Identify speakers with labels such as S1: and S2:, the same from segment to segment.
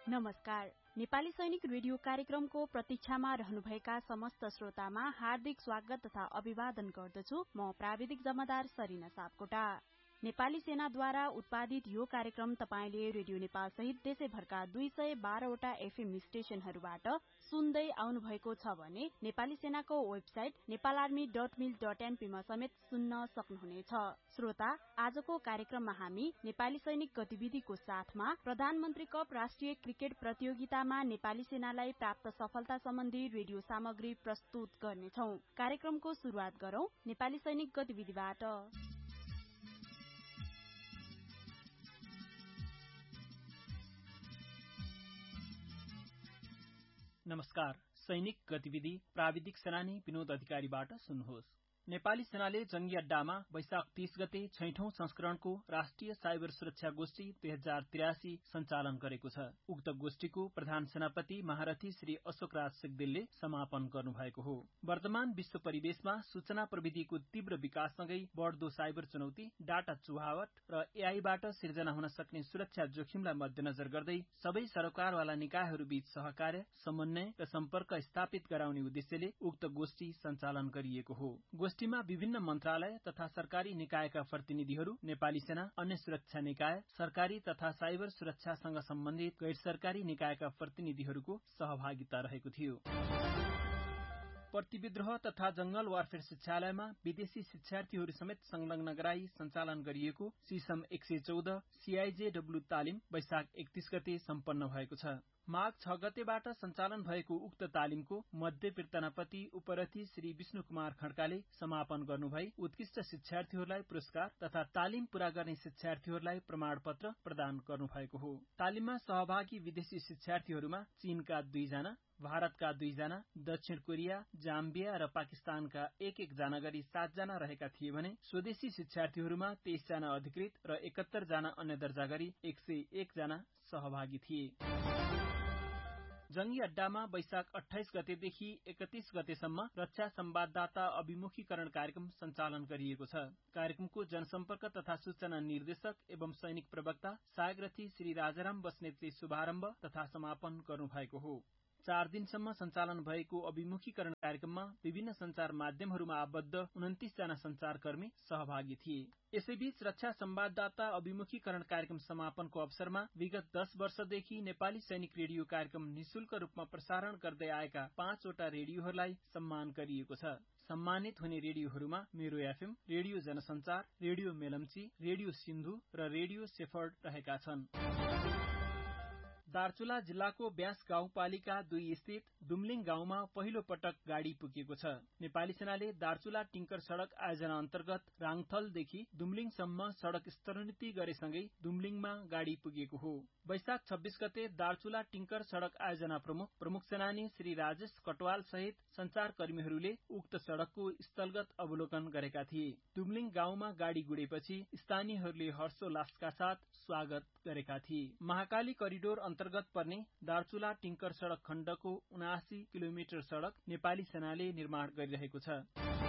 S1: नमस्कार। नेपाली सैनिक रेडियो कार्यक्रमको प्रतीक्षामा रहनुभएका समस्त श्रोतामा हार्दिक स्वागत तथा अभिवादन गर्दछु। म प्राविधिक जमादार सरिना सापकोटा। नेपाली सेनाद्वारा उत्पादित यो कार्यक्रम तपाईले रेडियो नेपाल सहित देशैभरका 212 वटा एफएम स्टेशनहरूबाट सुन्दै आउनुभएको छ भने नेपाली सेनाको वेबसाइट नेपालार्मी.mil.np मा समेत सुन्न सक्नुहुनेछ। श्रोता, आजको कार्यक्रममा हामी नेपाली सैनिक गतिविधिको साथमा प्रधानमन्त्री कप राष्ट्रिय क्रिकेट प्रतियोगितामा नेपाली सेनालाई प्राप्त सफलता सम्बन्धी रेडियो सामग्री प्रस्तुत गर्नेछौं। कार्यक्रमको शुरूआत गरौं नेपाली सैनिक गतिविधिबाट।
S2: नमस्कार। सैनिक गतिविधि प्राविधिक सेनानी विनोद अधिकारीबाट सुन्नुहोस्। नेपाली सेनाले जंगी अड्डामा वैशाख 30 गते 6औं संस्करणको राष्ट्रिय साइबर सुरक्षा गोष्ठी 2083 सञ्चालन गरेको छ। उक्त गोष्ठीको प्रधान सेनापति महारथी श्री अशोकराज सिग्देलले समापन गर्नुभएको हो। वर्तमान विश्व परिवेशमा सूचना प्रविधिको तीव्र विकाससँगै बढ्दो साइबर चुनौती, डाटा चुहावट र एआईबाट सिर्जना हुन सक्ने सुरक्षा जोखिमलाई मध्यनजर गर्दै सबै सरकारवाला निकायहरूबीच सहकार्य, समन्वय र सम्पर्क स्थापित गराउने उद्देश्यले उक्त गोष्ठी सञ्चालन गरिएको हो। गोष्ठीमा विभिन्न मन्त्रालय तथा सरकारी निकायका प्रतिनिधिहरू, नेपाली सेना, अन्य सुरक्षा निकाय, सरकारी तथा साइबर सुरक्षासँग सम्बन्धित गैर सरकारी निकायका प्रतिनिधिहरूको सहभागिता रहेको थियो। प्रतिविद्रोह तथा जंगल वारफेयर शिक्षालयमा विदेशी शिक्षार्थीहरू समेत संलग्न गराई सञ्चालन गरिएको सिसम 114 सीआईजेडब्ल्यू तालिम वैशाख 31 गते सम्पन्न भएको छ। माघ 6 गतेबाट सञ्चालन भएको उक्त तालिमको मध्य पीर्तनापति उपरथी श्री विष्णु कुमार खड्काले समापन गर्नुभई उत्कृष्ट शिक्षार्थीहरूलाई पुरस्कार तथा तालिम पूरा गर्ने शिक्षार्थीहरूलाई प्रमाणपत्र प्रदान गर्नुभएको हो। तालिममा सहभागी विदेशी शिक्षार्थीहरूमा चीनका 2 जना, भारतका 2 जना, दक्षिण कोरिया, जाम्बिया र पाकिस्तानका 1-1 जना गरी 7 जना रहेका थिए भने स्वदेशी शिक्षार्थीहरूमा 23 जना अधिकृत र 71 जना अन्य दर्जा गरी 101 जना सहभागी थिए। जंगी अड्डामा वैशाख 28 गतेदेखि 31 गतेसम्म रक्षा संवाददाता अभिमुखीकरण कार्यक्रम सञ्चालन गरिएको छ। कार्यक्रमको जनसम्पर्क तथा सूचना निर्देशक एवं सैनिक प्रवक्ता सहायक श्री राजाराम बस्नेतले शुभारम्भ तथा समापन गर्नुभएको हो। 4 दिनसम्म सञ्चालन भएको अभिमुखीकरण कार्यक्रममा विभिन्न संचार माध्यमहरूमा आबद्ध 29 जना संचारकर्मी सहभागी थिए। यसैबीच रक्षा संवाददाता अभिमुखीकरण कार्यक्रम समापनको अवसरमा विगत 10 वर्षदेखि नेपाली सैनिक रेडियो कार्यक्रम निशुल्क रूपमा प्रसारण गर्दै आएका 5 वटा रेडियोहरूलाई सम्मान गरिएको छ। सम्मानित हुने रेडियोहरूमा मेरो FM, radio जनसञ्चार, radio Melamchi, radio Sindhu र रेडियो सेफर्ड रहेका छन्। दार्चुला जिल्लाको ब्यास गाउँपालिका 2 स्थित दुम्लिङ गाउँमा पहिलो पटक गाड़ी पुगेको छ। नेपाली सेनाले दार्चुला टिंकर सड़क आयोजना अन्तर्गत राङथलदेखि दुम्लिङसम्म सड़क स्तरोन्नति गरेसँगै दुम्लिङमा गाड़ी पुगेको हो। वैशाख 26 गते दार्चुला टिंकर सड़क आयोजना प्रमुख सेनानी श्री राजेश कटवाल सहित संचारकर्मीहरूले उक्त सड़कको स्थलगत अवलोकन गरेका थिए। दुम्लिङ गाउँमा गाड़ी गुडेपछि स्थानीयहरूले हर्षोल्लासका साथ स्वागत गरेका थिए। महाकाली करिडोर अन्तर्गत पर्ने दार्चुला टिंकर सड़क खण्डको 79 किलोमिटर सड़क नेपाली सेनाले निर्माण गरिरहेको छ।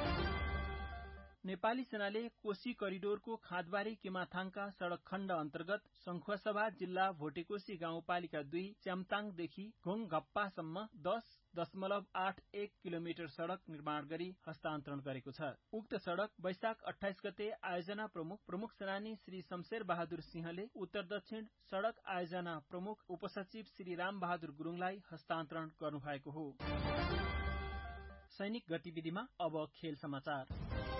S2: नेपाली सेनाले कोशी करिडोरको खाँदबारी केमाथाङका सड़क खण्ड अन्तर्गत संखुवासभा जिल्ला भोटेकोशी गाउँपालिका 2 च्याम्ताङदेखि घोङघप्पासम्म 10.81 किलोमिटर सड़क निर्माण गरी हस्तान्तरण गरेको छ। उक्त सड़क वैशाख 28 गते आयोजना प्रमुख सेनानी श्री शमशेर बहादुर सिंहले उत्तर दक्षिण सड़क आयोजना प्रमुख उपसचिव श्री राम बहादुर गुरुङलाई हस्तान्तरण गर्नुभएको हो। सैनिक गतिविधिमा अब खेल समाचार।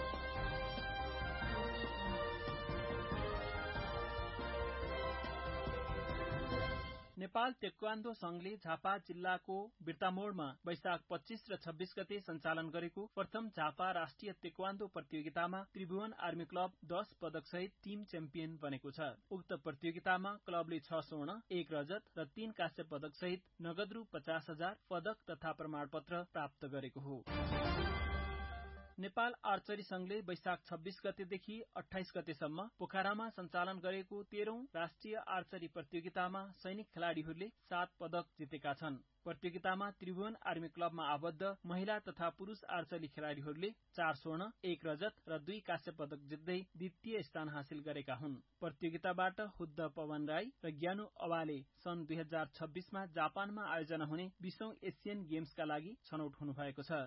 S2: नेपाल तेक्वान्दो संघले झापा जिल्लाको बिर्तामोड़मा वैशाख 25 र 26 गते सञ्चालन गरेको प्रथम झापा राष्ट्रिय तेक्वान्दो प्रतियोगितामा त्रिभुवन आर्मी क्लब 10 पदक सहित टीम च्याम्पियन बनेको छ। उक्त प्रतियोगितामा क्लबले 6 स्वर्ण, 1 रजत र 3 काँस्य पदक सहित नगद रु 50,000 पदक तथा प्रमाणपत्र प्राप्त गरेको हो। नेपाल आर्चरी संघले वैशाख 26 गतेदेखि 28 गतेसम्म पोखरामा सञ्चालन गरेको 13औं राष्ट्रिय आर्चरी प्रतियोगितामा सैनिक खेलाड़ीहरूले 7 पदक जितेका छन्। प्रतियोगितामा त्रिभुवन आर्मी क्लबमा आबद्ध महिला तथा पुरूष आर्चरी खेलाड़ीहरूले 4 स्वर्ण 1 रजत र 2 काँस्य पदक जित्दै द्वितीय स्थान हासिल गरेका हुन्। प्रतियोगिताबाट हुद्द पवन राई र ज्ञानु अवाले सन् 2026मा जापानमा आयोजना हुने 20औं एसियन गेम्सका लागि छनौट हुनुभएको छ।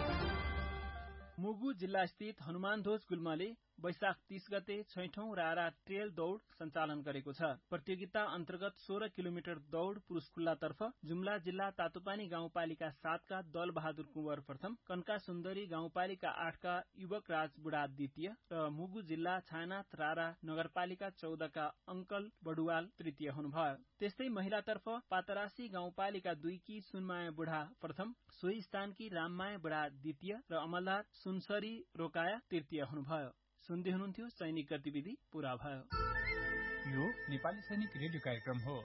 S2: मुगु जिल्ला स्थित हनुमानध्वज गुल्मले वैशाख 30 गते 6औं रारा ट्रेल दौड़ सञ्चालन गरेको छ। प्रतियोगिता अन्तर्गत 16 किलोमिटर दौड़ पुरूष खुल्लातर्फ जुम्ला जिल्ला तातोपानी गाउँपालिका 7 का दल बहादुर कुंवर प्रथम, कन्का सुन्दरी गाउँपालिका 8 का युवक राज बुढा द्वितीय र मुगु जिल्ला छायानाथ रारा नगरपालिका 14 का अंकल बडुवाल तृतीय हुनुभयो। त्यस्तै महिलातर्फ पातरासी गाउँपालिका 2 की सुनमाया बुढा प्रथम, सोही स्थानकी राममाया बुढा द्वितीय र अमलदार सुनसरी रोकाया तृतीय हुनुभयो। सुन्दै हुनुहुन्थ्यो सैनिक गतिविधि पूरा भयो।
S3: यो नेपाली सैनिक रेडियो कार्यक्रम हो।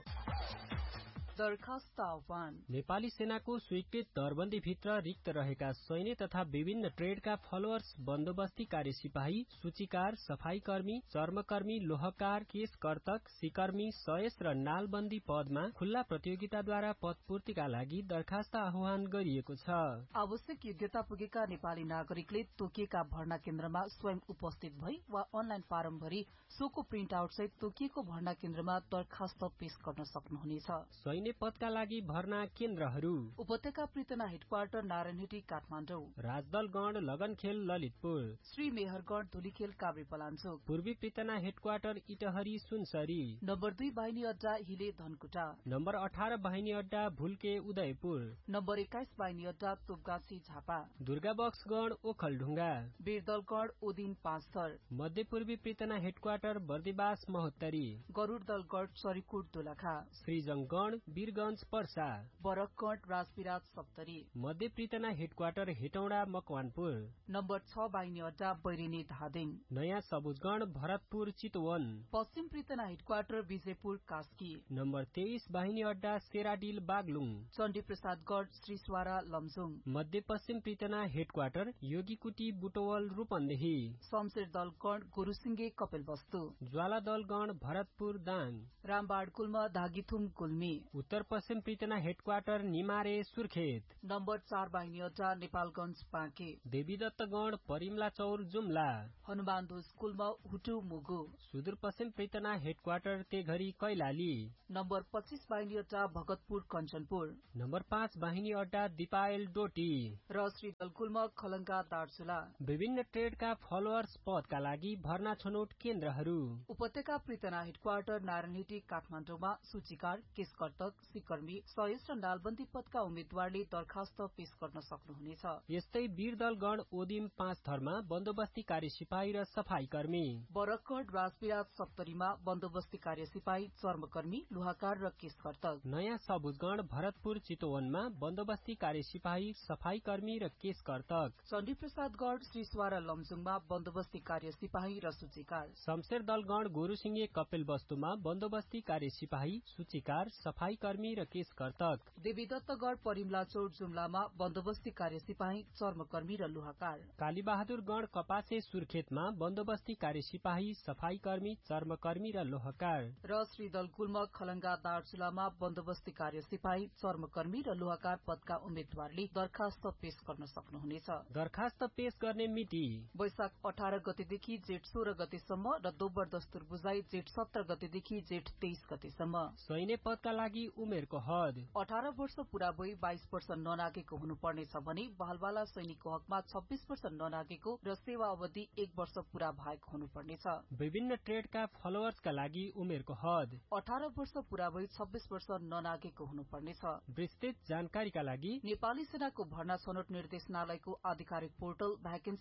S4: दरखास्त आह्वान।
S5: नेपाली सेनाको स्वीकृत दरबन्दी भित्र रिक्त रहेका सैन्य तथा विभिन्न ट्रेडका फलोअर्स, बन्दोबस्ती कार्य सिपाही, सूचीकार, सफाई कर्मी, चर्मकर्मी, लोहकार, केस कर्तक, सिकर्मी, सयस र नालबन्दी पदमा खुल्ला प्रतियोगिताद्वारा पदपूर्तिका लागि दरखास्त आह्वान गरिएको छ।
S4: आवश्यक योग्यता पुगेका नेपाली नागरिकले तोकिएका भर्ना केन्द्रमा स्वयं उपस्थित भई वा अनलाइन फारम भरी सोको प्रिन्ट आउट सहित तोकिएको भर्ना केन्द्रमा दरखास्त पेश गर्न सक्नुहुनेछ।
S5: सैन्य पदका लागि भर्ना केन्द्रहरू:
S4: उपत्यका पृतना हेडक्वार्टर नारायणहिटी काठमाडौँ,
S5: राजदलगढ लगनखेल ललितपुर,
S4: श्री मेहरगढ धुलीखेल काभ्रेपलाञ्चोक,
S5: पूर्वी पृतना हेडक्वार्टर इटहरी सुनसरी,
S4: नम्बर 2 बाहिनी अड्डा हिले धनकुटा,
S5: नम्बर 18 बाहिनी अड्डा भुल्के उदयपुर,
S4: नम्बर 21 बाहिनी अड्डा तोपगाछी झापा,
S5: दुर्गाबक्सगढ ओखलढुङ्गा,
S4: वीरदलगढ ओदिन पाँचथर,
S5: मध्यपूर्वी पृतना हेडक्वार्टर बर्दिवास महोत्तरी,
S4: गरुडदलगढ चरीकोट दोलखा,
S5: श्रीजङगढ वीरगंज पर्सा,
S4: बरकगढ राजविराज सप्तरी,
S5: मध्य पृतना हेडक्वार्टर हेटौडा मकवानपुर,
S4: नम्बर 6 बाहिनी अड्डा बैरिनी धादिङ,
S5: नयाँ सबुजगढ भरतपुर चितवन,
S4: पश्चिम पृतना हेडक्वार्टर विजयपुर कास्की,
S5: नम्बर 23 बाहिनी अड्डा सेराडिल बागलुङ,
S4: चण्डी प्रसादगढ श्रीस्वारा लमजुङ,
S5: मध्यपश्चिम पृतना हेडक्वार्टर योगीकुटी बुटवल रूपन्देही,
S4: शमशेर दलगढ गुरुसिंगे कपिलवस्तु,
S5: ज्वाला दलगढ भरतपुर दाङ,
S4: रामबाड गुल्म धागिथुम गुल्मी,
S5: उत्तर पश्चिम पृतना हेडक्वार्टर निमारे सुर्खेत,
S4: नम्बर 4 बाहिनी अड्डा नेपालगञ्ज पाके,
S5: देवीदत्तगढ परिमला चौर जुम्ला,
S4: हनुमानध्वज कुल्म हुटु मुगु,
S5: सुदूरपश्चिम पृतना हेडक्वार्टर तेघरी कैलाली,
S4: नम्बर 25 बाहिनी अड्डा भगतपुर कञ्चनपुर,
S5: नम्बर 5 बाहिनी अड्डा दिपायल डोटी
S4: र श्री दलकुल्म खलङ्गा दार्चुला।
S5: विभिन्न ट्रेडका फलोअर्स पदका लागि भर्ना छनौट केन्द्रहरू:
S4: उपत्यका पृतना हेडक्वार्टर नारायणहिटी काठमाडौँमा सूचीकार, केसकर्तक, सिकर्मी, सयस र नालबन्दी पदका उम्मेद्वारले दरखास्त पेश गर्न सक्नुहुनेछ।
S5: यस्तै वीरदलगढ ओदिम 5 थरमा बन्दोबस्ती कार्य सिपाही र सफाई कर्मी,
S4: बरकगढ राजविराज सप्तरीमा बन्दोबस्ती कार्य सिपाही, चर्मकर्मी, लोहाकार र केसकर्तक,
S5: नयाँ सबुजगढ भरतपुर चितवनमा बन्दोबस्ती कार्य सिपाही, सफाई कर्मी र केसकर्तक,
S4: चण्डी प्रसादगढ श्रीस्वारा लमजुङमा बन्दोबस्ती कार्य सिपाही र सूचीकार,
S5: शमशेर दलगढ गोरुसिंगे कपिलवस्तुमा बन्दोबस्ती कार्य सिपाही, सूचीकार, सफाई कर्मी र केसकर्तक,
S4: देवीदत्तगढ परिमलाचौर जुम्लामा बन्दोबस्ती कार्य सिपाही, चर्मकर्मी र लोहाकार,
S5: कालीबहादुरगढ कपासे सुर्खेतमा बन्दोबस्ती कार्य सिपाही, सफाई कर्मी, चर्मकर्मी र लोहाकार,
S4: र श्री दलकुल्म खलङ्गा दार्चुलामा बन्दोबस्ती कार्य सिपाही, चर्मकर्मी र लोहाकार पदका उम्मेद्वारले दरखास्त पेश गर्न सक्नुहुनेछ।
S5: दरखास्त पेश गर्ने मिति
S4: वैशाख 18 गतेदेखि जेठ 16 गतेसम्म र दोब्बर दस्तुर बुझाई जेठ 17 गतेदेखि जेठ 23 गतेसम्म।
S5: सैन्य पदका लागि उमेरको हद
S4: 18 वर्ष पूरा भई 22 वर्ष ननागेको हुनुपर्नेछ भने बालबाला सैनिकको हकमा 26 वर्ष ननागेको र सेवा अवधि 1 वर्ष पूरा भएको हुनुपर्नेछ।
S5: विभिन्न ट्रेडका फलोअर्सका लागि उमेरको हद
S4: 18 वर्ष पूरा भई 26 वर्ष ननागेको हुनुपर्नेछ।
S5: विस्तृत जानकारीका लागि
S4: नेपाली सेनाको भर्ना छनौट निर्देशनालयको आधिकारिक पोर्टल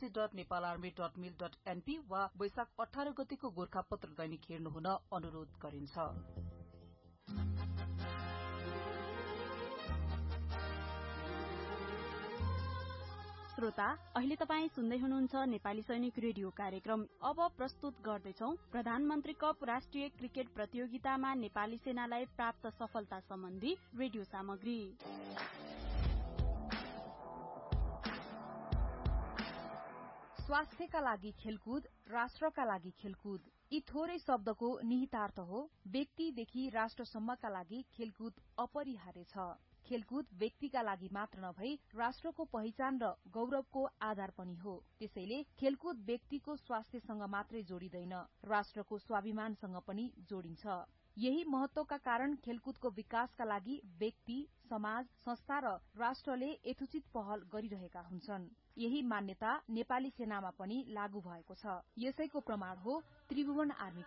S4: vacancy.nepalarmy.mil.np वा वैशाख 18 गतेको गोरखापत्र दैनिक हेर्नुहुन अनुरोध गरिन्छ।
S1: श्रोता, अहिले तपाई सुन्दै हुनुहुन्छ नेपाली सैनिक रेडियो कार्यक्रम। अब प्रस्तुत गर्दैछौ प्रधानमन्त्री कप राष्ट्रिय क्रिकेट प्रतियोगितामा नेपाली सेनालाई प्राप्त सफलता सम्बन्धी रेडियो सामग्री।
S6: स्वास्थ्यका लागि खेलकुद, राष्ट्रका लागि खेलकुद। यी थोरै शब्दको निहितार्थ हो व्यक्तिदेखि राष्ट्रसम्मका लागि खेलकुद अपरिहार्य छ। खेलकुद व्यक्तिका लागि मात्र नभई राष्ट्रको पहिचान र गौरवको आधार पनि हो। त्यसैले खेलकुद व्यक्तिको स्वास्थ्यसँग मात्रै जोडिँदैन, राष्ट्रको स्वाभिमानसँग पनि जोडिन्छ। यही महत्वका कारण खेलकुदको विकासका लागि व्यक्ति, समाज, संस्था र राष्ट्रले यथोचित पहल गरिरहेका हुन्छन्। यही मान्यता नेपाली सेनामा पनि लागू भएको छ। यसैको प्रमाण हो त्रिभुवन आर्मी